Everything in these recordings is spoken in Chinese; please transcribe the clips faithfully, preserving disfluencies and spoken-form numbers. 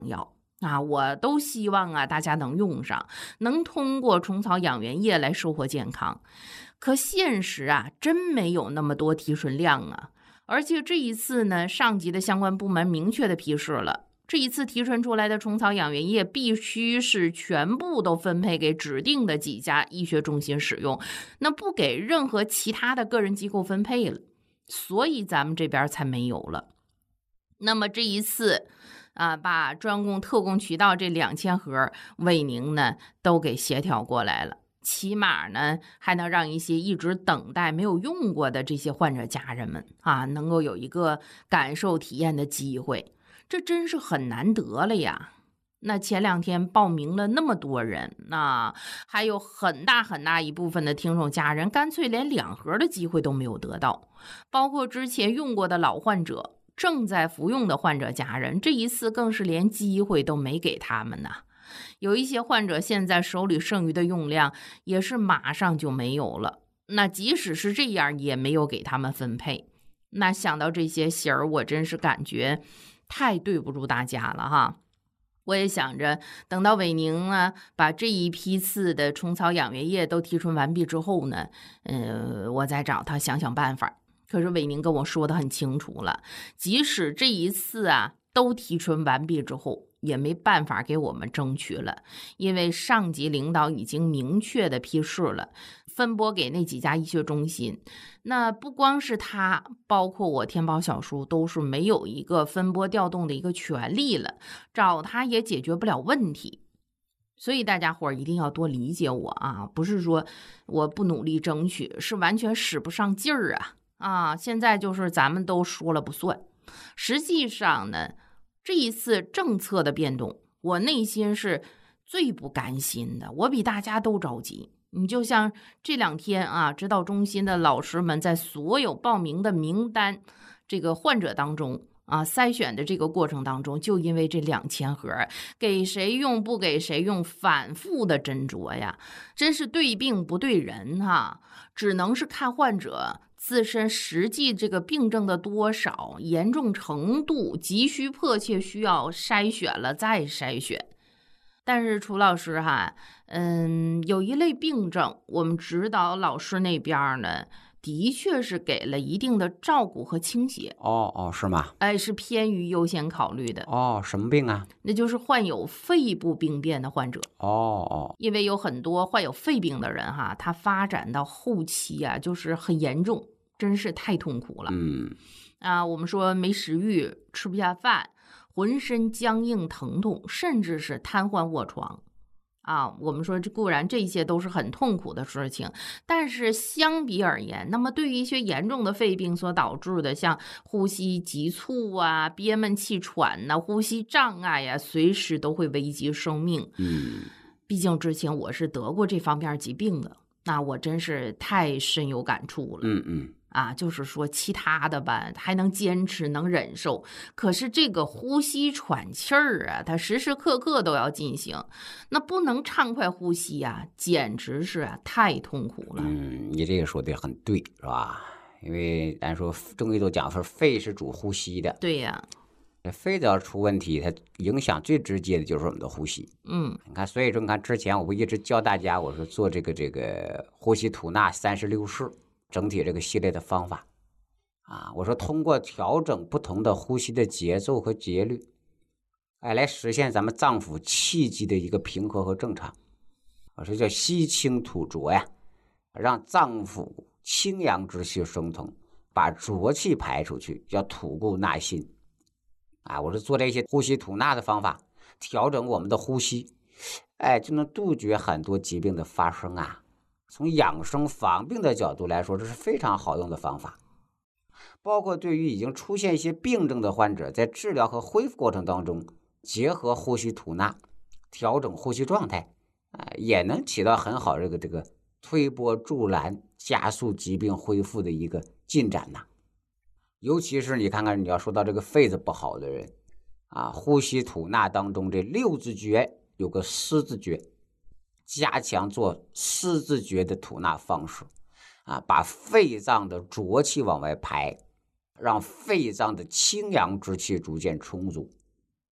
药啊，我都希望啊大家能用上，能通过虫草养元液来收获健康。可现实啊，真没有那么多提纯量啊！而且这一次呢，上级的相关部门明确的批示了，这一次提纯出来的虫草养元液必须是全部都分配给指定的几家医学中心使用，那不给任何其他的个人机构分配了，所以咱们这边才没有了。那么这一次啊，把专供特供渠道这两千盒卫宁呢都给协调过来了，起码呢还能让一些一直等待没有用过的这些患者家人们啊，能够有一个感受体验的机会，这真是很难得了呀。那前两天报名了那么多人，那还有很大很大一部分的听众家人干脆连两盒的机会都没有得到，包括之前用过的老患者，正在服用的患者家人，这一次更是连机会都没给他们呢。有一些患者现在手里剩余的用量也是马上就没有了，那即使是这样也没有给他们分配。那想到这些信儿，我真是感觉太对不住大家了哈。我也想着等到伟宁呢把这一批次的虫草养元液都提纯完毕之后呢，呃，我再找他想想办法。可是伟宁跟我说的很清楚了，即使这一次啊都提纯完毕之后，也没办法给我们争取了，因为上级领导已经明确的批示了，分拨给那几家医学中心。那不光是他，包括我天宝小叔都是没有一个分拨调动的一个权利了，找他也解决不了问题。所以大家伙儿一定要多理解我啊，不是说我不努力争取，是完全使不上劲儿啊啊！现在就是咱们都说了不算。实际上呢，这一次政策的变动，我内心是最不甘心的，我比大家都着急。你就像这两天啊，指导中心的老师们在所有报名的名单这个患者当中啊，筛选的这个过程当中，就因为这两千盒给谁用不给谁用，反复的斟酌呀，真是对病不对人哈、啊，只能是看患者自身实际这个病症的多少、严重程度，急需迫切需要筛选了再筛选。但是楚老师哈，嗯，有一类病症，我们指导老师那边呢，的确是给了一定的照顾和倾斜。 哦哦，是吗？ 哎，是偏于优先考虑的。 哦，什么病啊？ 那就是患有肺部病变的患者。 哦哦， 因为有很多患有肺病的人哈，他发展到后期啊，就是很严重，真是太痛苦了。 嗯啊，我们说没食欲，吃不下饭，浑身僵硬疼痛，甚至是瘫痪卧床。啊，我们说这固然这些都是很痛苦的事情，但是相比而言，那么对于一些严重的肺病所导致的，像呼吸急促啊、憋闷气喘呐、啊、呼吸障碍呀、啊，随时都会危及生命。 嗯， 毕竟之前我是得过这方面疾病的，那我真是太深有感触了。 嗯嗯。 啊，就是说其他的吧还能坚持能忍受，可是这个呼吸喘气儿啊，它时时刻刻都要进行，那不能畅快呼吸啊，简直是啊太痛苦了。 嗯，你这个说的很对，是吧？因为咱说中医都讲说肺是主呼吸的， 对呀， 肺只要出问题，它影响最直接的就是我们的呼吸。 嗯， 你看，所以说你看之前我不一直教大家，我说做这个这个呼吸吐纳三十六式。整体这个系列的方法啊，我说通过调整不同的呼吸的节奏和节律，哎，来实现咱们脏腑气机的一个平和和正常。我说叫吸清吐浊呀，让脏腑清阳之气升腾，把浊气排出去，叫吐故纳新。啊，我说做这些呼吸吐纳的方法，调整我们的呼吸，哎，就能杜绝很多疾病的发生啊。从养生防病的角度来说，这是非常好用的方法。包括对于已经出现一些病症的患者，在治疗和恢复过程当中，结合呼吸吐纳，调整呼吸状态，啊、呃，也能起到很好这个这个推波助澜、加速疾病恢复的一个进展呐。尤其是你看看，你要说到这个肺子不好的人啊，呼吸吐纳当中这六字诀有个丝字诀。加强做丝字诀的吐纳方式啊，把肺脏的浊气往外排，让肺脏的清阳之气逐渐充足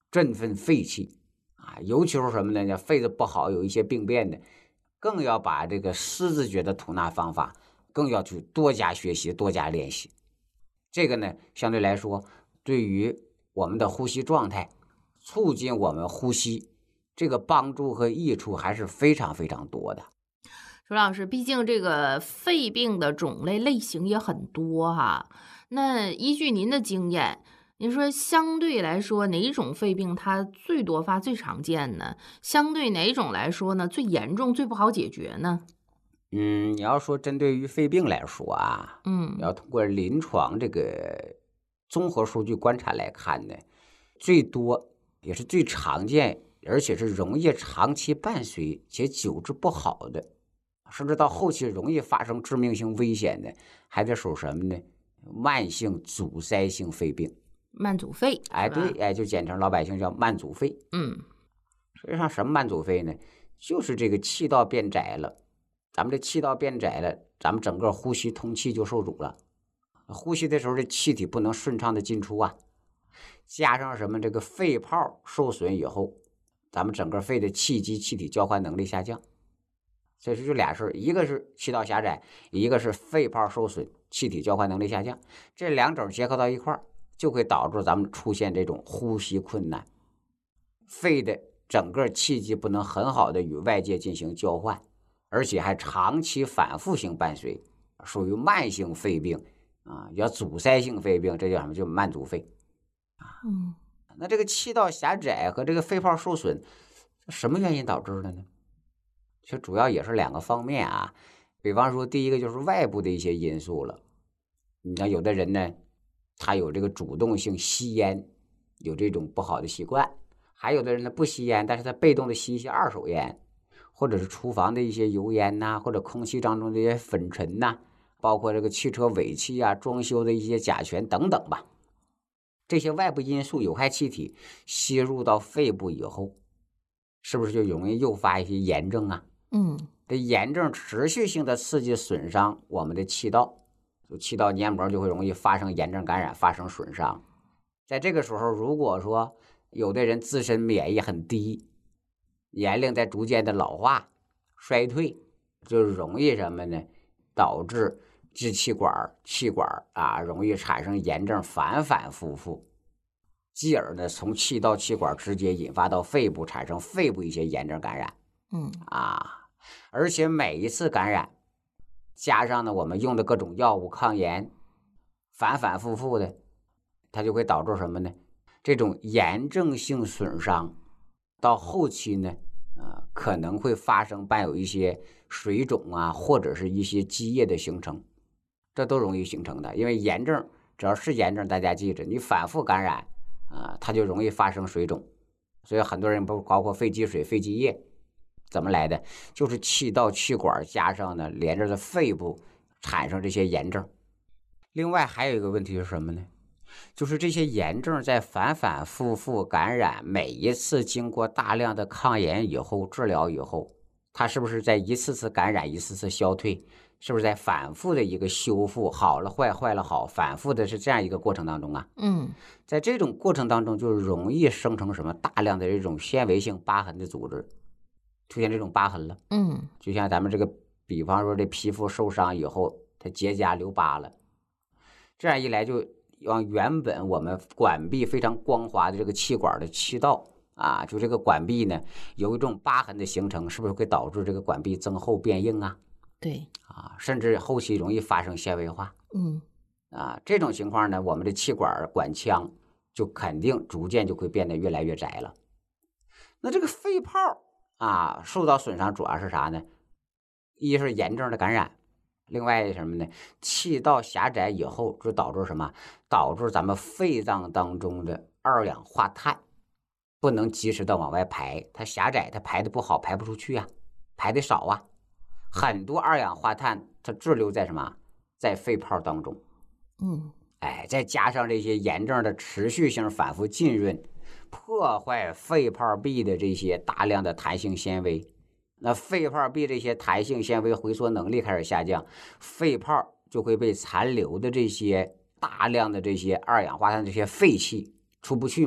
振奋肺气啊，尤其是什么呢？肺子不好，有一些病变的，更要把这个思自觉的吐纳方法，更要去多加学习，多加练习。这个呢，相对来说，对于我们的呼吸状态，促进我们呼吸，这个帮助和益处还是非常非常多的。 周老师，毕竟这个肺病的种类类型也很多哈。那依据您的经验，您说相对来说哪种肺病它最多发、最常见呢？相对哪种来说呢最严重、最不好解决呢？ 嗯，你要说针对于肺病来说啊， 嗯， 要通过临床这个综合数据观察来看呢，最多也是最常见，而且是容易长期伴随且久治不好的，甚至到后期容易发生致命性危险的，还得属什么呢？慢性阻塞性肺病。 慢阻肺， 哎，对，哎，就简称老百姓叫慢阻肺。 嗯， 实际上什么慢阻肺呢？就是这个气道变窄了，咱们这气道变窄了，咱们整个呼吸通气就受阻了。呼吸的时候，这气体不能顺畅的进出啊，加上什么这个肺泡受损以后，咱们整个肺的气机气体交换能力下降。所以说就俩事儿，一个是气道狭窄，一个是肺泡受损，气体交换能力下降，这两种结合到一块儿，就会导致咱们出现这种呼吸困难，肺的整个气机不能很好的与外界进行交换，而且还长期反复性伴随，属于慢性肺病啊，叫阻塞性肺病，这叫什么？就慢阻肺啊。 嗯， 那这个气道狭窄和这个肺泡受损，什么原因导致的呢？其实主要也是两个方面啊，比方说第一个就是外部的一些因素了。你看有的人呢，他有这个主动性吸烟，有这种不好的习惯；还有的人呢不吸烟，但是他被动的吸一些二手烟，或者是厨房的一些油烟呐、啊，或者空气当中的一些粉尘呐、啊，包括这个汽车尾气啊、装修的一些甲醛等等吧。这些外部因素有害气体吸入到肺部以后，是不是就容易诱发一些炎症啊？ 嗯， 这炎症持续性的刺激损伤我们的气道，就气道黏膜就会容易发生炎症感染，发生损伤。在这个时候，如果说有的人自身免疫很低，年龄在逐渐的老化衰退，就容易什么呢？导致支气管气管啊容易产生炎症，反反复复，继而呢从气道气管直接引发到肺部，产生肺部一些炎症感染。 嗯啊，而且每一次感染，加上呢我们用的各种药物抗炎，反反复复的，它就会导致什么呢？这种炎症性损伤，到后期呢，呃，可能会发生伴有一些水肿啊，或者是一些积液的形成，这都容易形成的。因为炎症只要是炎症，大家记着，你反复感染啊、呃，它就容易发生水肿。所以很多人不包括肺积水、肺积液。怎么来的？就是气道气管加上呢连着的肺部产生这些炎症。另外还有一个问题是什么呢？就是这些炎症在反反复复感染，每一次经过大量的抗炎以后，治疗以后，它是不是在一次次感染一次次消退，是不是在反复的一个修复，好了坏坏了好，反复的是这样一个过程当中啊？ 嗯， 在这种过程当中就容易生成什么大量的这种纤维性疤痕的组织，出现这种疤痕了。 嗯， 就像咱们这个比方说这皮肤受伤以后它结痂留疤了，这样一来就让原本我们管壁非常光滑的这个气管的气道啊，就这个管壁呢有一种疤痕的形成，是不是会导致这个管壁增厚变硬啊？ 对啊，甚至后期容易发生纤维化。 嗯啊，这种情况呢，我们的气管管腔就肯定逐渐就会变得越来越窄了。那这个肺泡啊受到损伤主要是啥呢？一是炎症的感染，另外什么呢？气道狭窄以后就导致什么？导致咱们肺脏当中的二氧化碳不能及时的往外排，它狭窄，它排的不好，排不出去啊，排的少啊，很多二氧化碳它滞留在什么？在肺泡当中。 嗯， 哎，再加上这些炎症的持续性反复浸润，破坏肺泡壁的这些大量的弹性纤维，那肺泡壁这些弹性纤维回缩能力开始下降，肺泡就会被残留的这些大量的这些二氧化碳这些废气出不去嘛，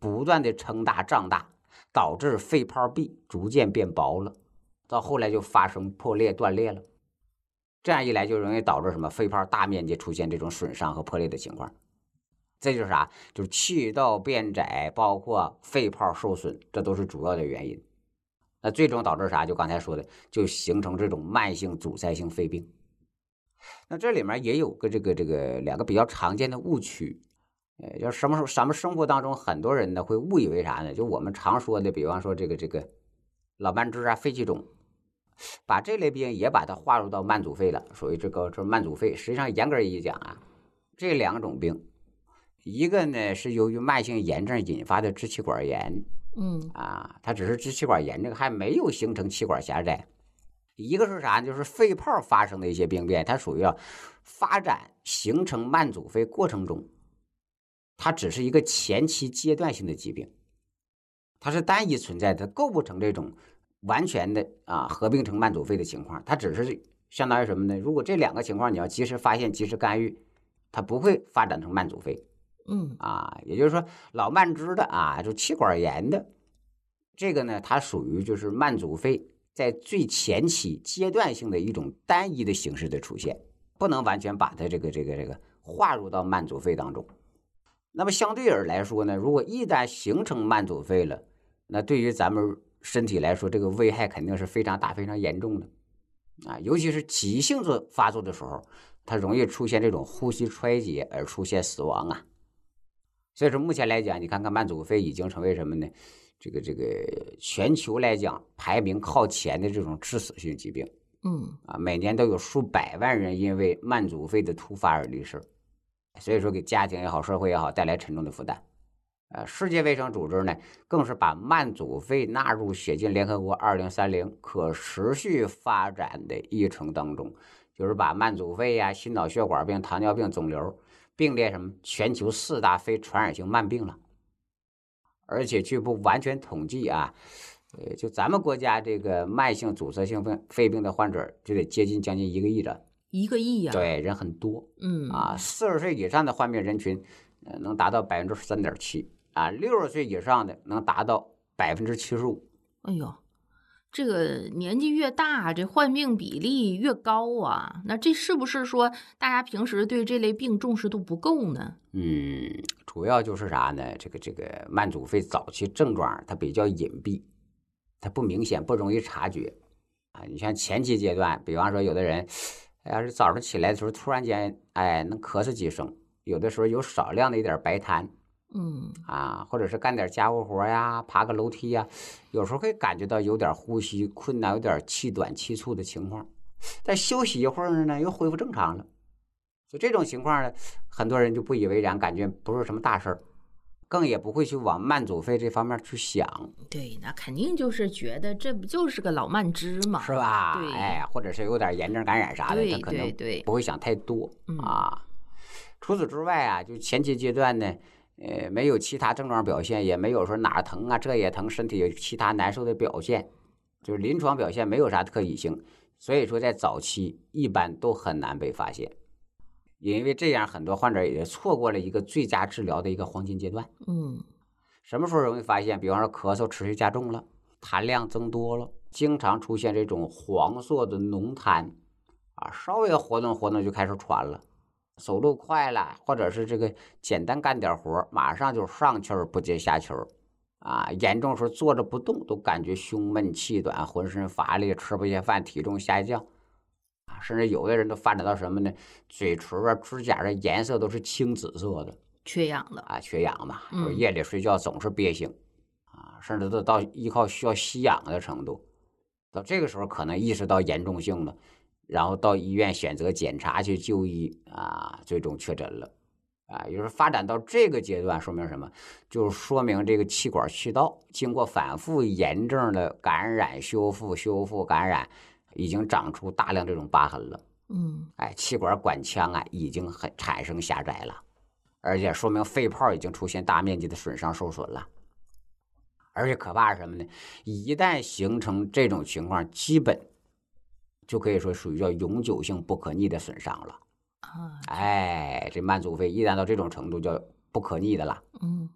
不断的撑大胀大，导致肺泡壁逐渐变薄了，到后来就发生破裂断裂了。这样一来就容易导致什么肺泡大面积出现这种损伤和破裂的情况。这就是啥？就是气道变窄，包括肺泡受损，这都是主要的原因。那最终导致啥？就刚才说的，就形成这种慢性阻塞性肺病。那这里面也有个这个这个两个比较常见的误区，呃，要什么时候咱们生活当中很多人呢会误以为啥呢？就我们常说的，比方说这个这个老慢支啊、肺气肿，把这类病也把它划入到慢阻肺了，属于这个这慢阻肺。实际上严格意义讲啊，这两种病，一个呢是由于慢性炎症引发的支气管炎， 嗯啊，它只是支气管炎，这个还没有形成气管狭窄。一个是啥？就是肺泡发生的一些病变，它属于要发展形成慢阻肺过程中，它只是一个前期阶段性的疾病，它是单一存在的，构不成这种完全的啊合并成慢阻肺的情况。它只是相当于什么呢？如果这两个情况你要及时发现、及时干预，它不会发展成慢阻肺。 嗯啊，也就是说老慢支的啊，就气管炎的这个呢，它属于就是慢阻肺在最前期阶段性的一种单一的形式的出现，不能完全把它这个这个这个划入到慢阻肺当中。那么相对而来说呢，如果一旦形成慢阻肺了，那对于咱们身体来说，这个危害肯定是非常大、非常严重的啊，尤其是急性子发作的时候，它容易出现这种呼吸衰竭而出现死亡啊。所以说目前来讲，你看看慢阻肺已经成为什么呢？这个这个全球来讲排名靠前的这种致死性疾病。 嗯啊，每年都有数百万人因为慢阻肺的突发而离世，所以说给家庭也好、社会也好带来沉重的负担。呃，世界卫生组织呢，更是把慢阻肺纳入写进联合国二零三零可持续发展的议程当中，就是把慢阻肺呀、心脑血管病、糖尿病、肿瘤并列什么全球四大非传染性慢病了。而且据不完全统计啊，呃，就咱们国家这个慢性阻塞性肺肺病的患者就得接近将近一个亿人， 一个亿呀、 对，人很多。 嗯啊，四十岁以上的患病人群，呃，能达到百分之三点七啊，六十岁以上的能达到百分之七十五。 哎呦，这个年纪越大，这患病比例越高啊。那这是不是说大家平时对这类病重视度不够呢？ 嗯，主要就是啥呢？这个这个慢阻肺早期症状它比较隐蔽，它不明显，不容易察觉啊。你像前期阶段，比方说有的人，哎呀，是早上起来的时候突然间，哎，能咳嗽几声，有的时候有少量的一点白痰。 嗯啊，或者是干点家务活呀，爬个楼梯呀，有时候会感觉到有点呼吸困难，有点气短气促的情况，但休息一会儿呢，又恢复正常了。所以这种情况呢，很多人就不以为然，感觉不是什么大事儿，更也不会去往慢阻肺这方面去想， 对，那肯定就是觉得这不就是个老慢支嘛， 是吧？ 对哎，或者是有点炎症感染啥的， 对他可能对对不会想太多嗯啊。除此之外啊，就前期阶段呢。呃，没有其他症状表现，也没有说哪儿疼啊，这也疼，身体有其他难受的表现，就是临床表现没有啥特异性，所以说在早期一般都很难被发现，因为这样很多患者也错过了一个最佳治疗的一个黄金阶段。 嗯什么时候容易发现？比方说咳嗽持续加重了，痰量增多了，经常出现这种黄色的浓痰啊，稍微活动活动就开始喘了。走路快了，或者是这个简单干点活，马上就上气儿不接下气儿，啊，严重时候坐着不动都感觉胸闷气短，浑身乏力，吃不下饭，体重下降，啊，甚至有的人都发展到什么呢？嘴唇啊、指甲的颜色都是青紫色的， 缺氧了啊，缺氧嘛， 嗯夜里睡觉总是憋醒，啊，甚至都到依靠需要吸氧的程度，到这个时候可能意识到严重性了。然后到医院选择检查去就医啊，最终确诊了啊。也就是发展到这个阶段，说明什么？就是说明这个气管气道经过反复炎症的感染、修复、修复、感染，已经长出大量这种疤痕了。 嗯哎，气管管腔啊已经很产生狭窄了，而且说明肺泡已经出现大面积的损伤受损了。而且可怕是什么呢？一旦形成这种情况，基本就可以说属于叫永久性不可逆的损伤了啊哎，这慢阻肺一旦到这种程度，叫不可逆的了。 嗯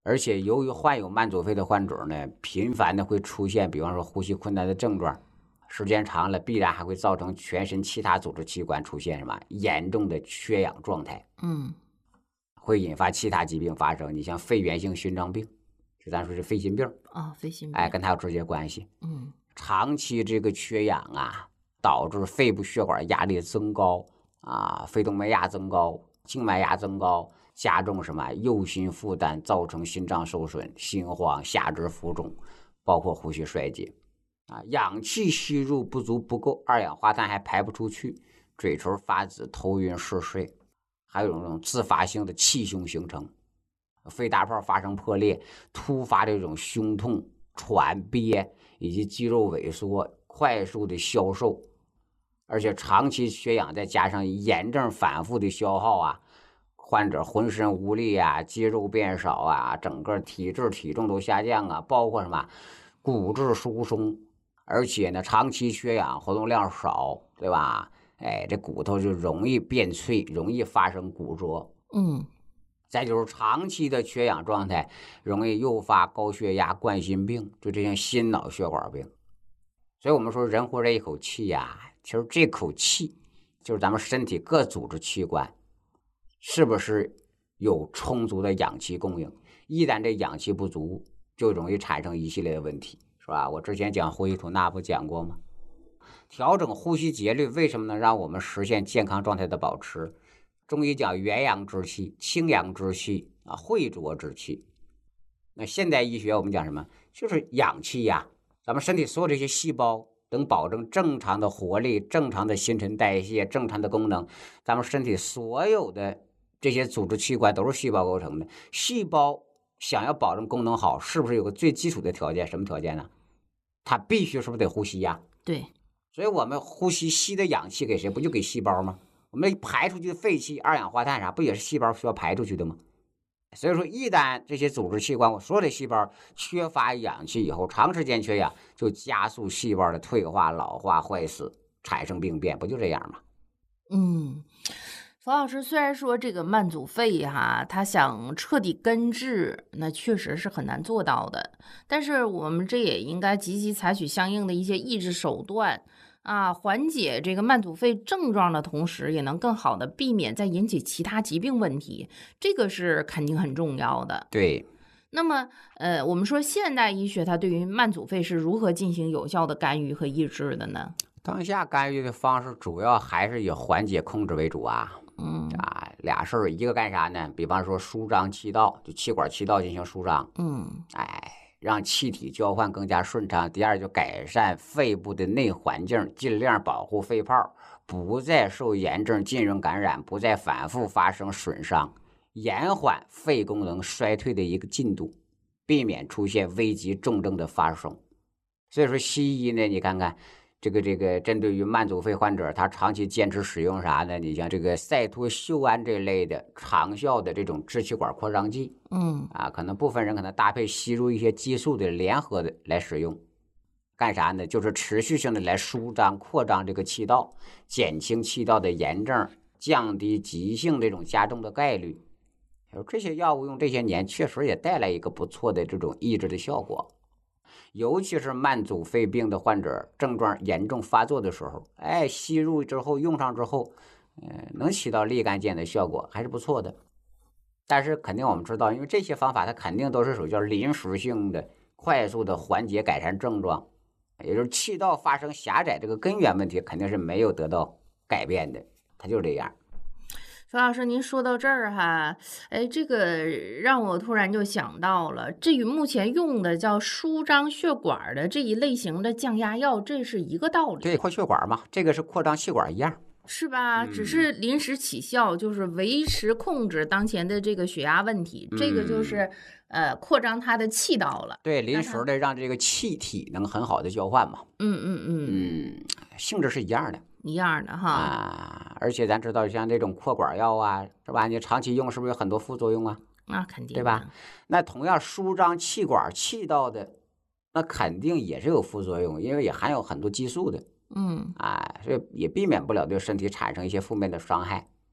而且由于患有慢阻肺的患者呢，频繁的会出现，比方说呼吸困难的症状，时间长了必然还会造成全身其他组织器官出现什么严重的缺氧状态， 嗯， 会引发其他疾病发生。你像肺源性心脏病，就咱说是肺心病啊、哦，肺心病， 哎，跟它有直接关系。 嗯， 长期这个缺氧啊，导致肺部血管压力增高啊，肺动脉压增高，静脉压增高，加重什么右心负担，造成心脏受损、心慌、下肢浮肿，包括呼吸衰竭啊，氧气吸入不足不够，二氧化碳还排不出去，嘴唇发紫、头晕嗜睡，还有这种自发性的气胸形成，肺大泡发生破裂，突发这种胸痛、喘憋以及肌肉萎缩，快速的消瘦，而且长期缺氧再加上炎症反复的消耗啊，患者浑身无力啊，肌肉变少啊，整个体质体重都下降啊，包括什么骨质疏松，而且呢长期缺氧，活动量少，对吧？哎，这骨头就容易变脆，容易发生骨折。 嗯， 再就是长期的缺氧状态，容易诱发高血压、冠心病，就这些心脑血管病。所以我们说人活着一口气呀、啊，其实这口气就是咱们身体各组织器官是不是有充足的氧气供应。一旦这氧气不足，就容易产生一系列的问题，是吧？我之前讲呼吸吐纳不讲过吗？调整呼吸节律为什么能让我们实现健康状态的保持？中医讲元阳之气、清阳之气啊，晦浊之气。那现代医学我们讲什么？就是氧气呀、啊，咱们身体所有这些细胞能保证正常的活力、正常的新陈代谢、正常的功能。咱们身体所有的这些组织器官都是细胞构成的，细胞想要保证功能好，是不是有个最基础的条件？什么条件呢？它必须是不是得呼吸呀？ 对。 所以我们呼吸吸的氧气给谁？不就给细胞吗？我们排出去的废气、二氧化碳啥，不也是细胞需要排出去的吗？所以说，一旦这些组织器官，我所有的细胞缺乏氧气以后，长时间缺氧，就加速细胞的退化、老化、坏死，产生病变，不就这样吗？ 嗯。冯老师，虽然说这个慢阻肺哈，他想彻底根治，那确实是很难做到的。但是我们这也应该积极采取相应的一些抑制手段啊，缓解这个慢阻肺症状的同时，也能更好的避免再引起其他疾病问题，这个是肯定很重要的。 对。 那么，呃，我们说现代医学它对于慢阻肺是如何进行有效的干预和抑制的呢？ 当下干预的方式主要还是以缓解控制为主啊。 嗯啊，俩事儿，一个干啥呢？比方说舒张气道，就气管气道进行舒张， 嗯， 哎，让气体交换更加顺畅。第二，就改善肺部的内环境，尽量保护肺泡不再受炎症浸润感染，不再反复发生损伤，延缓肺功能衰退的一个进度，避免出现危急重症的发生。所以说，西医呢，你看看。这个这个针对于慢阻肺患者，他长期坚持使用啥呢？你像这个赛托溴胺这类的长效的这种支气管扩张剂， 嗯啊，可能部分人可能搭配吸入一些激素的联合的来使用，干啥呢？就是持续性的来舒张扩张这个气道，减轻气道的炎症，降低急性这种加重的概率。这些药物用这些年确实也带来一个不错的这种抑制的效果。尤其是慢阻肺病的患者症状严重发作的时候，哎，吸入之后用上之后，呃，能起到立竿见的效果，还是不错的。但是肯定我们知道，因为这些方法它肯定都是属于叫临时性的、快速的缓解改善症状，也就是气道发生狭窄这个根源问题肯定是没有得到改变的，它就这样。 冯老师，您说到这儿哈，哎，这个让我突然就想到了，这与目前用的叫舒张血管的这一类型的降压药，这是一个道理。 对，扩血管嘛，这个是扩张气管一样， 是吧？ 嗯、 只是临时起效，就是维持控制当前的这个血压问题， 嗯、 这个就是呃扩张它的气道了。 对，临时的让这个气体能很好的交换嘛。 嗯嗯嗯嗯，性质是一样的。 一样的哈啊，而且咱知道像这种扩管药啊，是吧？你长期用是不是有很多副作用啊？ 那肯定， 对吧？那同样舒张气管气道的，那肯定也是有副作用，因为也含有很多激素的。 嗯啊，所以也避免不了对身体产生一些负面的伤害。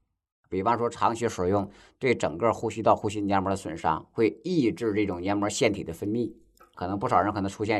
比方说长期使用，对整个呼吸道、呼吸黏膜的损伤，会抑制这种黏膜腺体的分泌，可能不少人可能出现